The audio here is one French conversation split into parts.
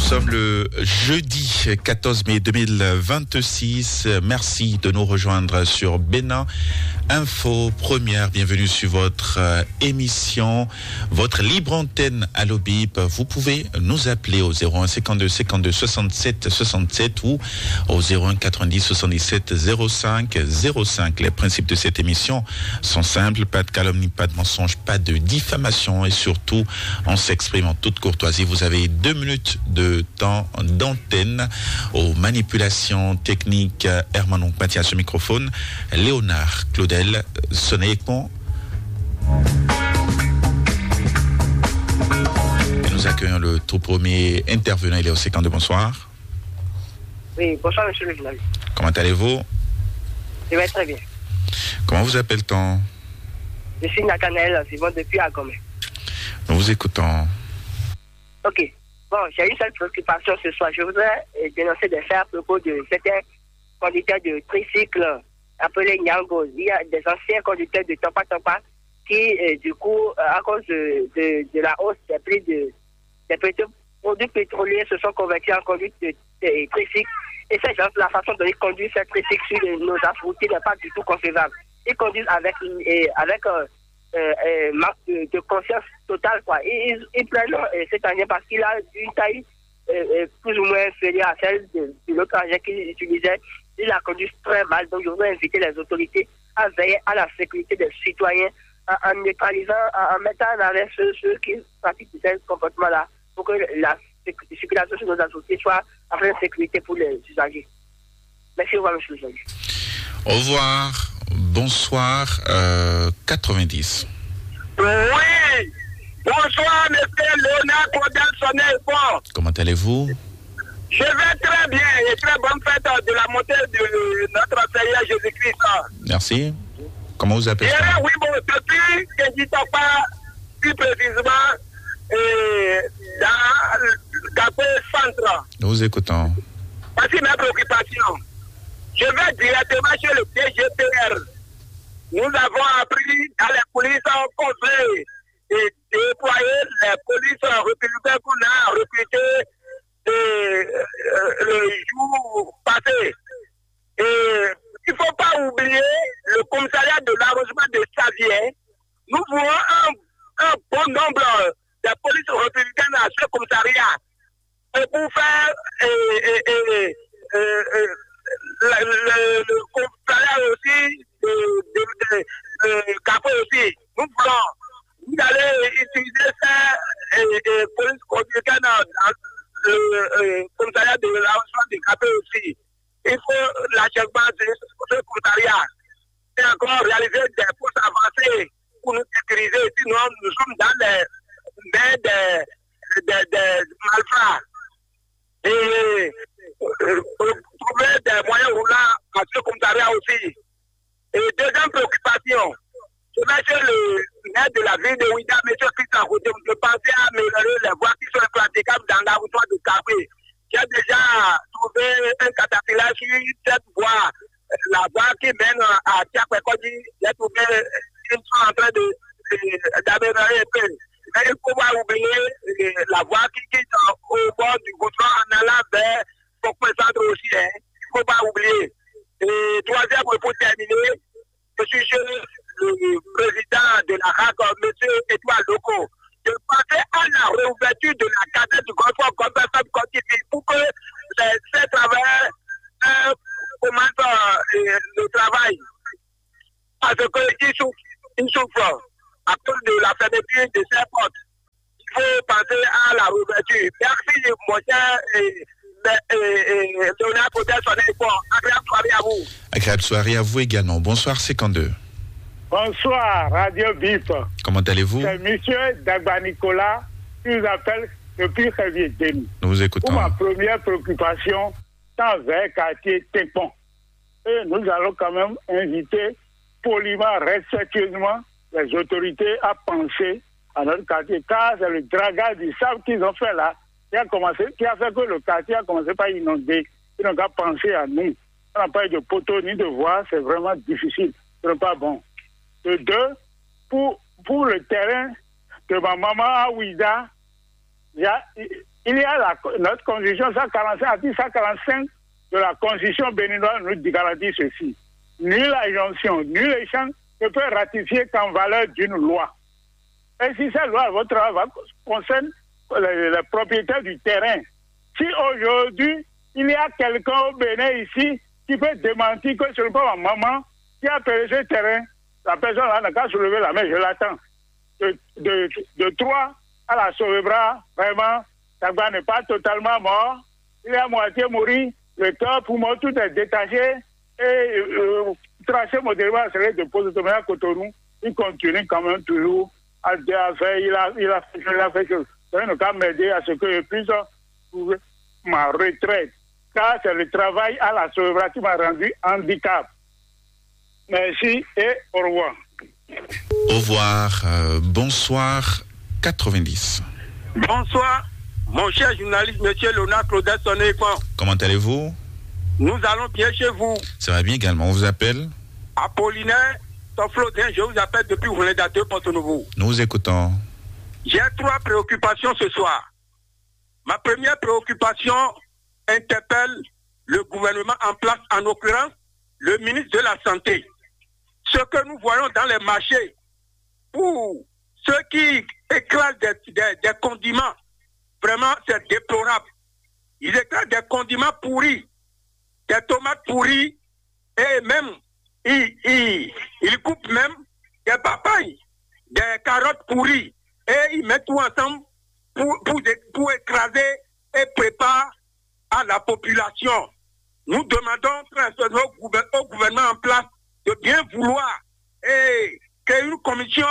sommes le jeudi 14 mai 2026. Merci de nous rejoindre sur Bénin Info Première. Bienvenue sur votre émission, votre libre antenne à l'OBIP. Vous pouvez nous appeler au 01 52 52 67 67 ou au 01 90 77 05 05. Les principes de cette émission sont simples: pas de calomnie, pas de mensonge, pas de diffamation et surtout on s'exprime en toute courtoisie. Vous avez 2 minutes de temps d'antenne. Aux manipulations techniques, Herman Mathias au microphone, Léonard Claudel Sonnet-Ecmont. Et nous accueillons le tout premier intervenant, il est au 52. Bonsoir. Oui, bonsoir monsieur le journaliste. Comment allez-vous? Je vais très bien. Comment vous appelle-t-on? Je suis Nathanaël, vivant depuis Agomé. Nous vous écoutons. Ok. Bon, j'ai une seule préoccupation ce soir. Je voudrais dénoncer des faits à propos de certains conducteurs de tricycle appelés Nyango. Il y a des anciens conducteurs de Tampa Tampa qui, du coup, à cause de la hausse des prix des produits pétroliers, se sont convertis en conduite de tricycle. Et ces gens, la façon dont ils conduisent ces tricycles sur nos routes n'est pas du tout concevable. Ils conduisent avec marque de conscience totale, quoi. Ils prennent cet engin parce qu'il a une taille plus ou moins inférieure à celle de l'autre engin qu'il utilisait. Il la conduit très mal, donc je voudrais inviter les autorités à veiller à la sécurité des citoyens en neutralisant, en mettant en arrêt ceux qui pratiquent ce comportement-là pour que la circulation sur nos associés soit en pleine sécurité pour les usagers. Merci, au revoir, monsieur le juge. Au revoir. Bonsoir, 90. Oui, bonsoir, monsieur Léonard Claudel Sonnet-Ecmont. Comment allez-vous? Je vais très bien et très bonne fête de la montée de notre Seigneur Jésus-Christ. Merci. Comment vous appelez ça? Oui, bon, depuis que je ne dis pas plus précisément dans le Capé Centre. Nous vous écoutons. Voici ma préoccupation. Je vais directement chez le DGPR. Nous avons appris à les polices qu'on veut et déployer les polices républicaines qu'on a recrutées le jour passé. Et il ne faut pas oublier le commissariat de l'arrondissement de Xavier. Nous voulons un bon nombre de polices républicaines à ce commissariat pour faire le commissariat aussi, le café aussi. Nous voulons, vous allez utiliser ces polices républicaines dans le commissariat de l'arrondissement du café aussi. Il faut l'achèvement de ce commissariat. Et encore réaliser des postes avancés pour nous sécuriser. Sinon, nous sommes dans les mains des malfrats. Et trouver des moyens roulants à ce commissariat aussi. Et deuxième préoccupation, je vais chez le maire de la ville de Ouida, M. Christian Roudé, je pensais à améliorer les voies qui sont praticables dans l'arrondissement de Café. J'ai déjà trouvé un caterpillar sur cette voie, la voie qui mène à Tiakwekodi. J'ai trouvé qu'ils sont en train d'améliorer un peu. Mais il ne faut pas oublier la voie qui quitte au bord du goudron en allant vers Fokwe Centre aussi. Il ne faut pas oublier. Et troisième, pour terminer, je suis chez le président de la RAC, M. Edouard Loco. Je pensais à la réouverture de la cadette du Golfe comme continue pour que ces travailleurs commencent le travail. Parce qu'ils souffrent à cause de la fermeture de ces portes. Il faut penser à la réouverture. Merci, mon cher Léonard Claudel Sonnet-Ecmont. Agréable soirée à vous. Agréable soirée à vous également. Bonsoir, 52. Bonsoir, Radio BIP. Comment allez-vous? C'est monsieur Dagba Nicolas qui nous appelle depuis Révier-Demi. Nous vous écoutons. Pour ma première préoccupation, dans un quartier Tépon. Et nous allons quand même inviter poliment, respectueusement, les autorités à penser à notre quartier, car c'est le dragage du sable qu'ils ont fait là, qui a fait que le quartier a commencé par inonder. Ils n'ont qu'à penser à nous. On n'a pas eu de poteau ni de voie, c'est vraiment difficile. Ce n'est pas bon. De deux, pour le terrain de ma maman à Ouida, il y a notre constitution 145, article 145 de la constitution béninoise nous garantit ceci. Nulle injonction, nul échange ne peut ratifier qu'en valeur d'une loi. Et si cette loi, votre loi, concerne les propriétaires du terrain, si aujourd'hui, il y a quelqu'un au Bénin ici qui peut démentir que ce n'est pas ma maman qui a payé ce terrain, la personne n'a qu'à soulever la main, je l'attends. De 3 à la Sauvebra, vraiment, Tagba n'est pas totalement mort. Il est à moitié mort. Le cœur, poumon, tout est détaché. Et tracé modérément serait déposé de à Cotonou. Il continue quand même toujours à faire. Il a fait que ça ne peut m'aider à ce que je puisse trouver ma retraite. Car c'est le travail à la Sauvebra qui m'a rendu handicap. Merci et au revoir. Au revoir. Bonsoir. 90. Bonsoir, mon cher journaliste, monsieur Léonard Claudel Sonné-Fan. Comment allez-vous? Nous allons bien chez vous. Ça va bien également. On vous appelle? Apollinaire Toflodin, je vous appelle depuis Rouléda 2, Porto-Nouveau. Nous vous écoutons. J'ai 3 préoccupations ce soir. Ma première préoccupation interpelle le gouvernement en place, en l'occurrence le ministre de la Santé. Ce que nous voyons dans les marchés pour ceux qui écrasent des condiments, vraiment c'est déplorable. Ils écrasent des condiments pourris, des tomates pourries, et même, ils coupent même des papayes, des carottes pourries, et ils mettent tout ensemble pour écraser et préparer à la population. Nous demandons très sincèrement au gouvernement en place de bien vouloir et créer une commission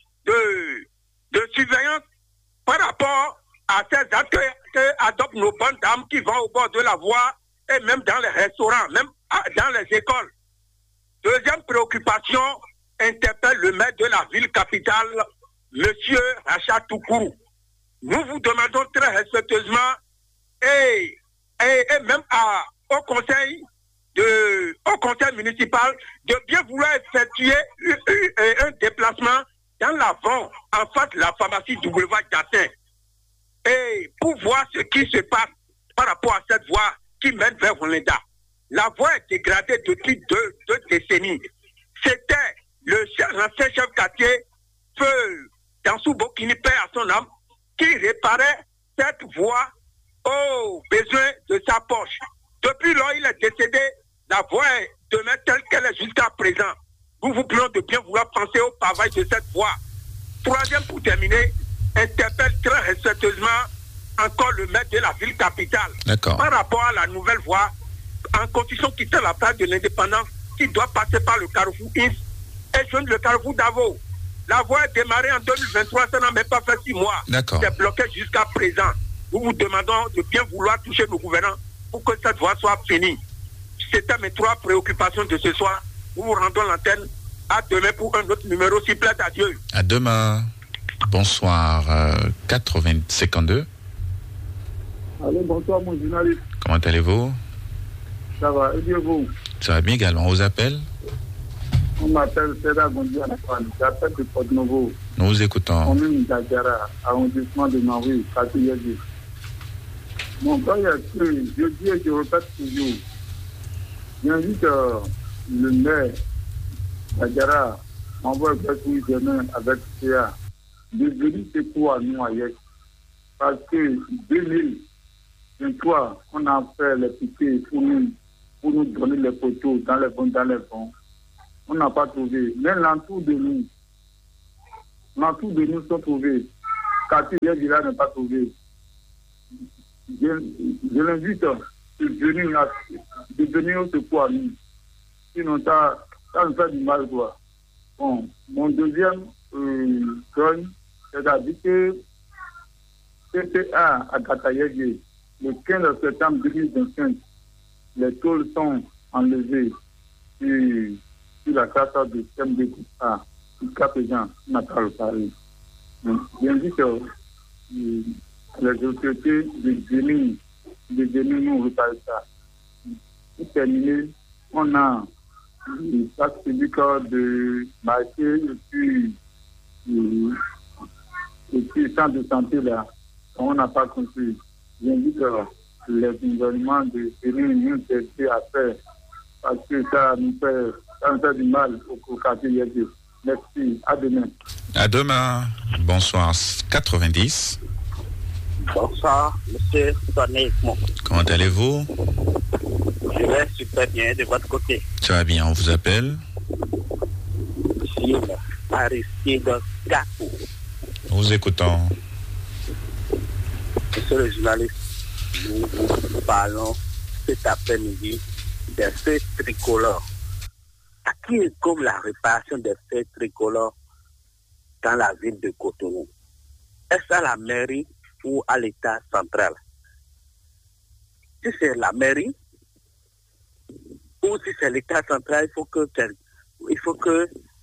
de surveillance par rapport à ces actes que adoptent nos bonnes dames qui vont au bord de la voie et même dans les restaurants, même dans les écoles. Deuxième préoccupation interpelle le maire de la ville capitale, monsieur Rachat Toukourou. Nous vous demandons très respectueusement et même au conseil municipal de bien vouloir effectuer un déplacement dans l'avant, en face de la pharmacie du boulevard Gassin, et pour voir ce qui se passe par rapport à cette voie qui mène vers Rouléda. La voie est dégradée depuis deux décennies. C'était l'ancien chef quartier, Feu Dansou Bokini, père à son âme, qui réparait cette voie aux besoins de sa poche. Depuis lors, il est décédé, la voie est demeurée telle qu'elle est jusqu'à présent. Nous vous prions de bien vouloir penser au pavage de cette voie. Troisième, pour terminer, interpelle très respectueusement encore le maire de la ville capitale. D'accord. Par rapport à la nouvelle voie, en construction qui fait la place de l'indépendance, qui doit passer par le carrefour Is et joindre le carrefour d'Avo. La voie est démarrée en 2023, ça n'a même pas fait 6 mois. D'accord. C'est bloqué jusqu'à présent. Nous vous demandons de bien vouloir toucher nos gouvernants pour que cette voie soit finie. C'était mes 3 préoccupations de ce soir. Nous vous rendons l'antenne. À demain pour un autre numéro, s'il plaît, adieu. À demain. Bonsoir. 52. Allô, bonsoir, mon journaliste. Comment allez-vous? Ça va, et bien vous? Ça va bien également. On vous appelle? On m'appelle Seda Gondi Antoine. J'appelle de Porto-Nouveau. Nous vous écoutons. Commune d'Agara, arrondissement de Marie, quartier Yadi. Mon frère, je dis et je répète toujours. J'invite le maire d'Agara, m'envoie un demain avec CA, de venir secours à nous ailleurs. Parce que 2023, on a fait les piquets pour nous donner les poteaux dans les bons. On n'a pas trouvé. Mais l'entour de nous sont trouvés. Quartier Yadira n'est pas trouvé. Je l'invite de venir au secours à nous. Sinon, ça me fait du mal, quoi. Bon, mon deuxième point, c'est-à-dire que CTA à Katayégué, le 15 septembre 2025, les tôles sont enlevées sur la carte de CMD-A. Jusqu'à présent, on n'a pas reparlé. J'invite les autorités de venir nous reparler ça. Pour terminer, on a le sac public de marché et puis le centre de santé là, on n'a pas construit. j'invite les gouvernements de venir nous aider à faire, parce que ça nous fait du mal au quartier Yédi. Merci, à demain. À demain. Bonsoir. 90. Bonsoir, monsieur Tonné. Comment allez-vous? Je vais super bien de votre côté. Ça va bien, on vous appelle? Gilles Aristide Gapou. Nous vous écoutons. Monsieur le journaliste, nous parlons cet après-midi des feux tricolores. À qui incombe la réparation des feux tricolores dans la ville de Cotonou? Est-ce à la mairie ou à l'État central? Si c'est la mairie ou si c'est l'État central, il faut que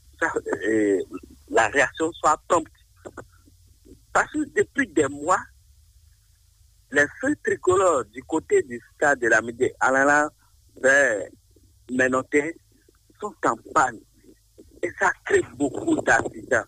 la réaction soit prompte. Parce que depuis des mois, les feux tricolores du côté du stade de la Midi allant vers Ménotin sont en panne. Et ça crée beaucoup d'accidents.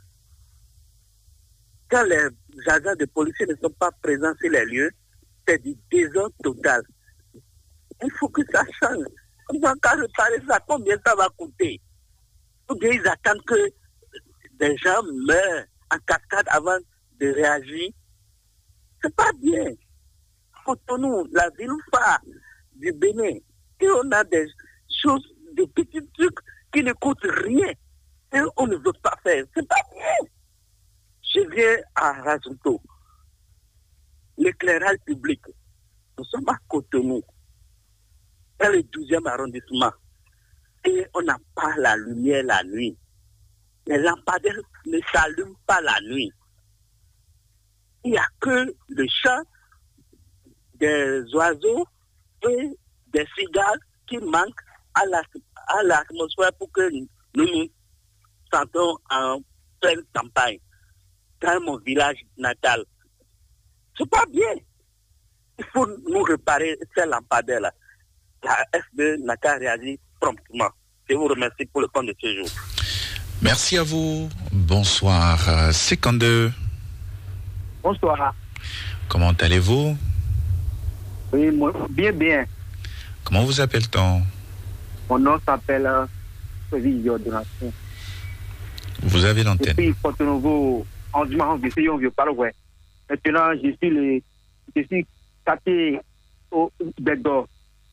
Quand les agents de police ne sont pas présents sur les lieux, c'est du désordre total. Il faut que ça change. Quand réparer ça, combien ça va coûter? Ou bien ils attendent que des gens meurent en cascade avant de réagir. C'est pas bien. Cotonou, la ville phare du Bénin, et on a des choses, des petits trucs qui ne coûtent rien. Et on ne veut pas faire. C'est pas bien. Je viens à Razouto. L'éclairage public. Nous sommes à Cotonou, dans le 12e arrondissement. Et on n'a pas la lumière la nuit. Les lampadaires ne s'allument pas la nuit. Il n'y a que le chant des oiseaux et des cigales qui manquent à l'atmosphère pour que nous nous sentons en pleine campagne dans mon village natal. C'est pas bien. Il faut nous réparer ces lampadaires-là. La FB n'a qu'à réagir promptement. Je vous remercie pour le temps de ce jour. Merci à vous. Bonsoir. 52. Bonsoir. Comment allez-vous? Oui, bien. Comment vous appelle-t-on? Mon nom s'appelle Félix Donatien. Vous avez l'antenne. Depuis Porto Novo, en dimanche, je suis un vieux parois. Maintenant, je suis capté au Bédor.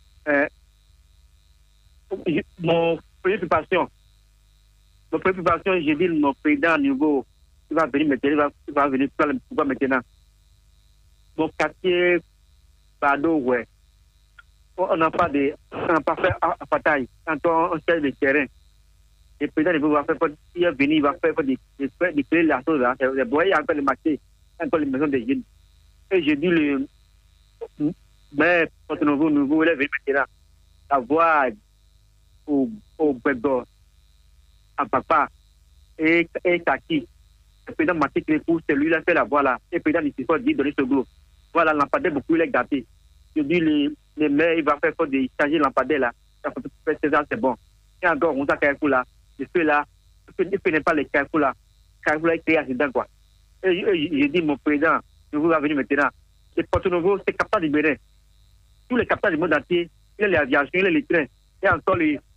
Mon préoccupation, j'ai dit mon président nouveau, il va venir maintenant, il va venir faire le pouvoir maintenant. Mon quartier, pardon, ouais. On n'a pas fait à bataille. Quand on cherche le terrain, le président va faire, il va venir, il va faire des créer la chose là. Vous voyez encore le marché, encore les maisons des jeunes. Et j'ai dit le maire Porto Novo, il est venu maintenant. La voix au Bédor, à papa et Taki. Le président m'a dit que c'est lui qui a fait la voix là. Et le président il faut dire donner ce groupe. Voilà, lampadaire beaucoup il est gâté. Je dis les maires, il va faire des changer lampadaire là. Ça c'est bon. Et encore on a Carrefour là. Je fais là, je ne connais pas les Carrefour là. Carrefour là il crée accident quoi. Et je dis mon président, nous va venir maintenant. Le Porto Novo, c'est capable de Bénin. Tous les capteurs du monde entier, il y a les aviations, il y a les trains. Et encore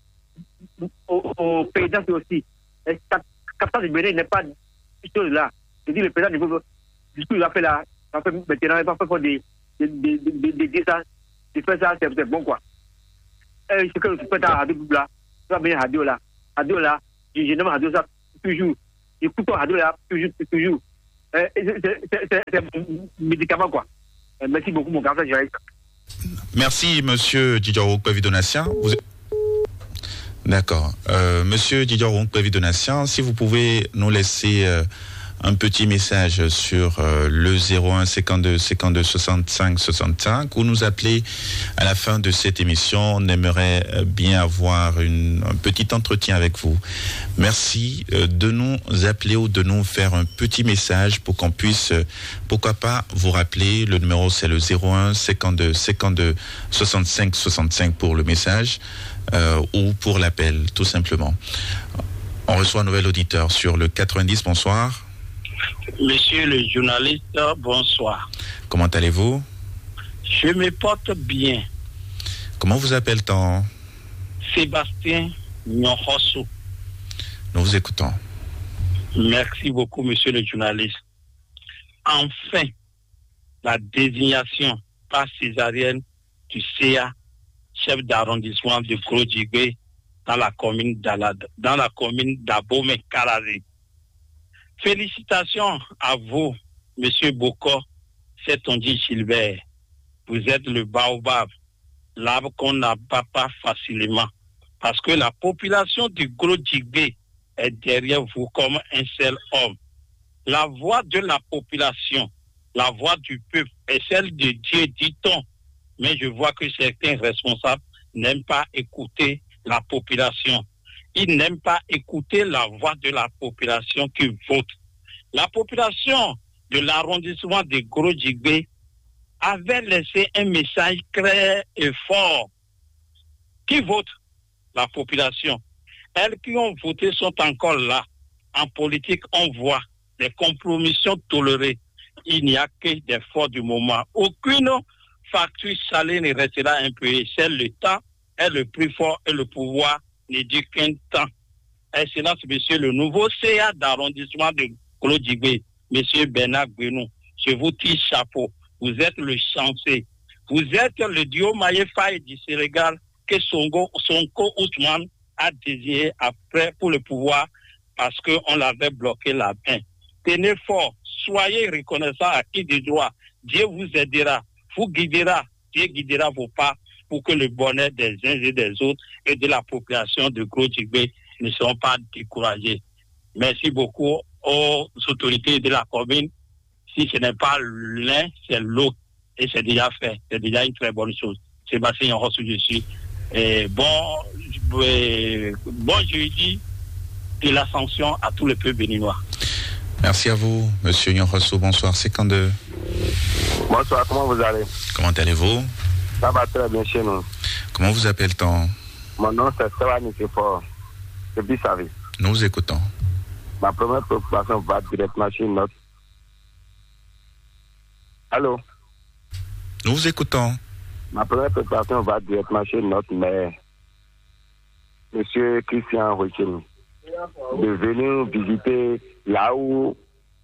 au président aussi. Le capteur du Bénin n'est pas cette chose là. Je dis le président, il va faire là. Maintenant, il va faire des il fait ça, c'est bon quoi. Et ce que je fais à Radio là, ça va venir à Radio là. Radio là, je nomme Radio ça toujours. J'écoute Radio là, toujours. C'est un médicament quoi. Merci beaucoup, mon garçon. Merci, monsieur Didjaro Kwevi-Donatien. D'accord. Monsieur Didjaro Kwevi-Donatien, si vous pouvez nous laisser un petit message sur le 01 52 52 65 65 ou nous appeler à la fin de cette émission. On aimerait bien avoir un petit entretien avec vous. Merci de nous appeler ou de nous faire un petit message pour qu'on puisse, pourquoi pas, vous rappeler. Le numéro, c'est le 01 52 52 65 65 pour le message ou pour l'appel, tout simplement. On reçoit un nouvel auditeur sur le 90. Bonsoir. Monsieur le journaliste, bonsoir. Comment allez-vous? Je me porte bien. Comment vous appelle-t-on? Sébastien Nyonhosso. Nous vous écoutons. Merci beaucoup, monsieur le journaliste. Enfin, la désignation par césarienne du CA, chef d'arrondissement de Gros-Djibé, dans la commune d'Abomey-Karazi. Félicitations à vous, monsieur Boko, Setonji Gilbert. Vous êtes le baobab, l'arbre qu'on n'abat pas facilement. Parce que la population du Gros-Djibé est derrière vous comme un seul homme. La voix de la population, la voix du peuple est celle de Dieu, dit-on. Mais je vois que certains responsables n'aiment pas écouter la population. Ils n'aiment pas écouter la voix de la population qui vote. La population de l'arrondissement de Gros-Djibé avait laissé un message clair et fort. Qui vote? La population. Elles qui ont voté sont encore là. En politique, on voit des compromissions tolérées. Il n'y a que des forts du moment. Aucune facture salée ne restera impayée. C'est le temps est le plus fort et le pouvoir ne dit qu'un temps. Excellence, monsieur le nouveau CA d'arrondissement de Gros-Djibé, monsieur Bernard Gbenou, je vous tire chapeau. Vous êtes le chanceux. Vous êtes le duo Maye Faye du Sénégal que Sonko Ousmane a désigné après pour le pouvoir parce qu'on l'avait bloqué la main. Tenez fort, soyez reconnaissants à qui de droit. Dieu vous aidera, vous guidera, Dieu guidera vos pas pour que le bonheur des uns et des autres et de la population de Gros-Djibé ne soient pas découragés. Merci beaucoup aux autorités de la commune. Si ce n'est pas l'un, c'est l'autre. Et c'est déjà fait. C'est déjà une très bonne chose. Sébastien Nyonhosso, je suis. Bon jeudi de l'Ascension à tout le peuple béninois. Merci à vous, monsieur Nyonhosso. Bonsoir, 52. Bonsoir, comment vous allez? Comment allez-vous? Ça va très bien chez nous. Comment vous appelle-t-on? Mon nom c'est Sewa Nikéfort, depuis Savi. Nous vous écoutons. Ma première préoccupation va directement chez notre... Allô? Nous vous écoutons. Ma première préoccupation va directement chez notre maire, monsieur Christian Rochini, de venir visiter là où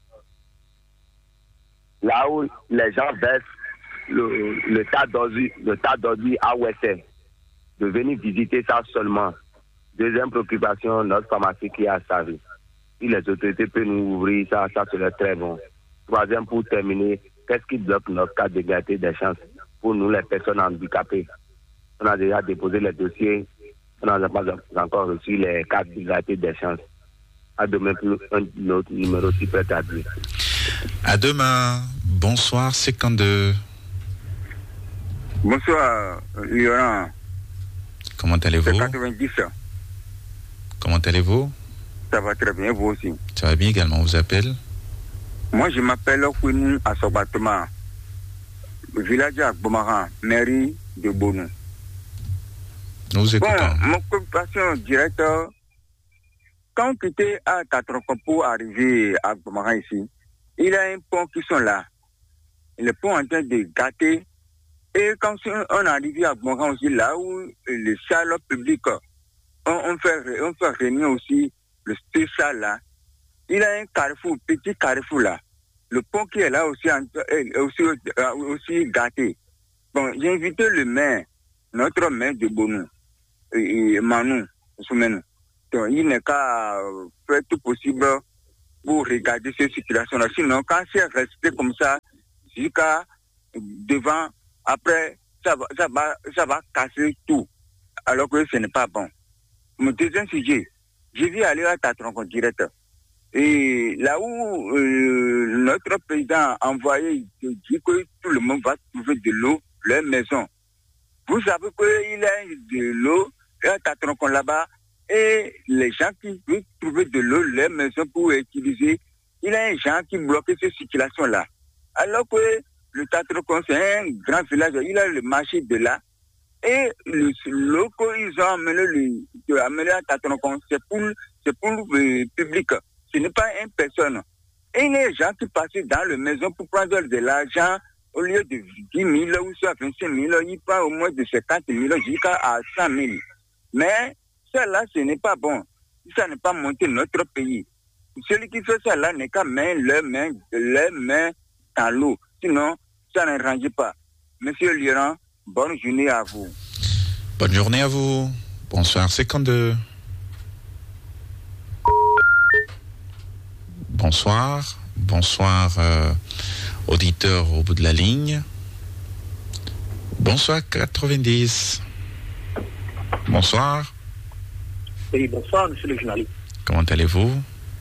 les gens versent le tas d'ordures à Ouessé, de venir visiter ça seulement. Deuxième préoccupation, notre pharmacie qui est à Savi. Si les autorités peuvent nous ouvrir ça serait très bon. Troisième, pour terminer, qu'est-ce qui bloque notre cas d'égalité des chances pour nous, les personnes handicapées? On a déjà déposé les dossiers, on n'a pas encore reçu les cartes d'égalité des chances. À demain pour un autre numéro si prêt à dire. À demain. Bonsoir, 52. Bonsoir, Laurent. Comment allez-vous? C'est 90. Comment allez-vous? Ça va très bien, vous aussi. Ça va bien également, on vous appelle? Moi, je m'appelle Kounou Assobatema, village à Bomaran, mairie de Bonou. Nous vous écoutons. Bon, mon occupation directe, quand tu étais à Tatronco pour arriver à Bomaran ici, il y a un pont qui sont là. Le pont est en train de gâter. Et quand on arrive à Bomaran aussi, là où les salles publiques, on fait réunir aussi le spécial là. Il y a un carrefour, petit carrefour là. Le pont qui est là aussi est aussi gâté. Bon, j'ai invité le maire, notre maire de Bonou, Manu Soumenu. Donc, il n'est qu'à faire tout possible pour regarder ces situations-là. Sinon, quand c'est resté comme ça, jusqu'à devant, après, ça va casser tout. Alors que ce n'est pas bon. Mon deuxième sujet, je vais aller à ta rencontre directe. Et là où notre président a envoyé, il dit que tout le monde va trouver de l'eau, leur maison. Vous savez qu'il y a de l'eau, il y a ta rencontre là-bas, et les gens qui veulent trouver de l'eau, leur maison pour utiliser, il y a des gens qui bloquent ces circulations-là. Alors que le Tatron, c'est un grand village, il a le marché de là, et l'eau qu'ils ont amené à Tatron, c'est pour le public. Ce n'est pas une personne. Et il y a des gens qui passent dans la maison pour prendre de l'argent au lieu de 10 000 ou soit 25 000, il part au moins de 50 000 jusqu'à 100 000. Mais ça-là, ce n'est pas bon. Ça n'est pas monter notre pays. Celui qui fait ça là n'est qu'à mettre leurs mains dans l'eau. Sinon, ça ne range pas. Monsieur Liran, bonne journée à vous. Bonne journée à vous. Bonsoir, 52. Bonsoir. Bonsoir, auditeur au bout de la ligne. Bonsoir, 90. Bonsoir. Oui, bonsoir, monsieur le journaliste. Comment allez-vous?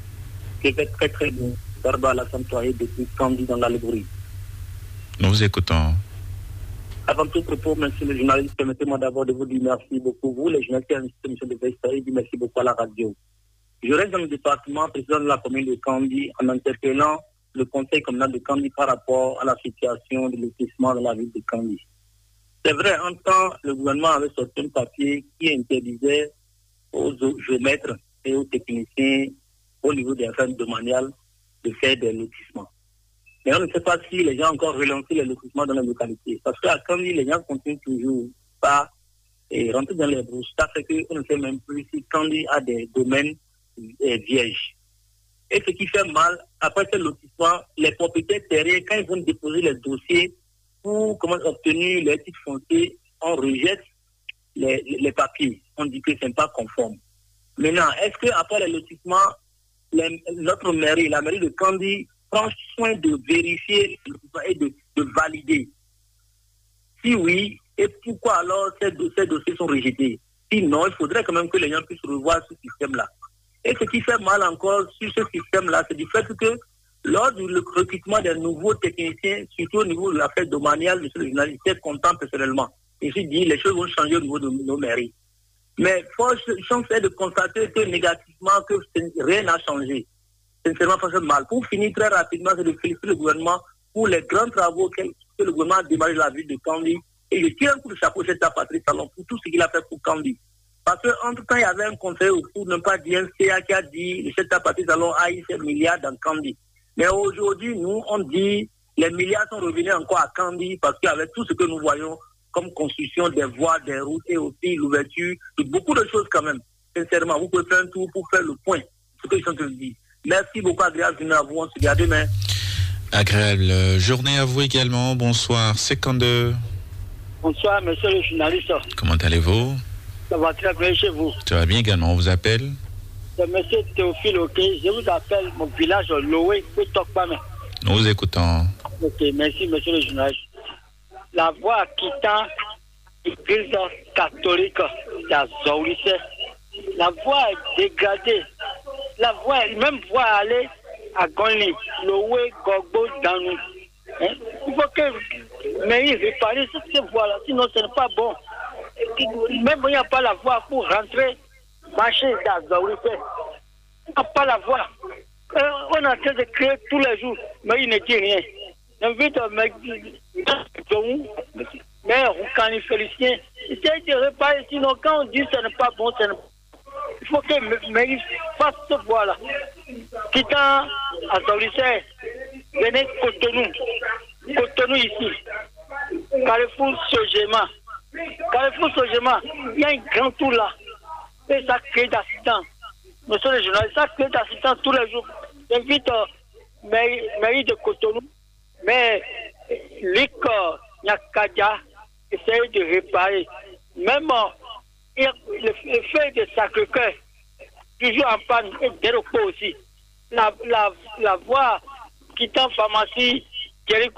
Je vais très très bien. Darba Alassane Touré depuis Candy dans la Lébourie. Nous vous écoutons. Avant tout propos, monsieur le journaliste, permettez-moi d'abord de vous dire merci beaucoup. Vous, les journalistes, à l'émission de Vestaï, dit merci beaucoup à la radio. Je reste dans le département, président de la commune de Candy, en interpellant le conseil communal de Candy par rapport à la situation de lotissement de la ville de Candy. C'est vrai, en temps, le gouvernement avait sorti un papier qui interdisait aux géomètres et aux techniciens au niveau des affaires domaniales de faire des lotissements. Mais on ne sait pas si les gens ont encore relancé les lotissements dans les localités. Parce qu'à Candy, les gens continuent toujours pas et rentrer dans les brousses. Ça fait qu'on ne sait même plus si Candy a des domaines vierges. Et ce qui fait mal, après ce lotissement, les propriétaires terriens, quand ils vont déposer les dossiers pour obtenir les titres fonciers, on rejette les papiers. On dit que ce n'est pas conforme. Maintenant, est-ce qu'après le lotissement, notre mairie, la mairie de Candy, prend soin de vérifier et de valider? Si oui, et pourquoi alors ces dossiers sont rejetés? Sinon, il faudrait quand même que les gens puissent revoir ce système-là. Et ce qui fait mal encore sur ce système-là, c'est du fait que lors du recrutement des nouveaux techniciens, surtout au niveau de l'affaire domaniale, monsieur le journaliste, est content personnellement. Et je dis, les choses vont changer au niveau de nos mairies. Mais force est de constater que négativement, que rien n'a changé. Sincèrement, ça fait mal. Pour finir très rapidement, c'est de féliciter le gouvernement pour les grands travaux que le gouvernement a démarré dans la ville de Candy. Et je tire un coup de chapeau chez Patrice Talon pour tout ce qu'il a fait pour Candy. Parce qu'entre-temps, il y avait un conseil, pour ne pas dire un CA qui a dit le chef Patrice Talon a eu ses milliards dans Candy. Mais aujourd'hui, nous, on dit les milliards sont revenus encore à Candy parce qu'avec tout ce que nous voyons comme construction des voies, des routes et aussi l'ouverture de beaucoup de choses quand même. Sincèrement, vous pouvez faire un tour pour faire le point, ce que je suis en train de dire. Merci beaucoup, agréable journée à vous, on se dit à demain. Agréable journée à vous également, bonsoir, 52. Bonsoir, monsieur le journaliste. Comment allez-vous? Ça va très bien chez vous. Ça va bien également, on vous appelle? C'est monsieur Théophile, ok. Je vous appelle mon village Loé, Tokpame. Nous vous écoutons. Ok, merci, monsieur le journaliste. La voie quittant l'église catholique d'Azoulissé, la voie est dégradée. La voie, même voie aller à Gonli, Loé, Gogbo, Danou. Il faut que mairie répare cette voie-là, sinon ce n'est pas bon. Même il n'y a pas la voie pour rentrer, marcher d'Azoulissé. Il n'y a pas la voie. On est en train de créer tous les jours, mais il ne dit rien. J'invite mais Roukani Félicien, essaye de réparer, sinon quand on dit que ce n'est pas bon, il faut que mairie fasse ce voie-là. Quittant à Saulissé, venez Cotonou ici, Carrefour Sogema. Carrefour Sogema, il y a un grand tour là, et ça crée d'assistants. Monsieur le journaliste, ça crée d'assistants tous les jours. J'invite mairie de Cotonou, mais Lick Nyakadia essaye de réparer. Même le feu de Sacré-Cœur, toujours en panne, et des repos aussi. La voie quittant pharmacie, Jéricho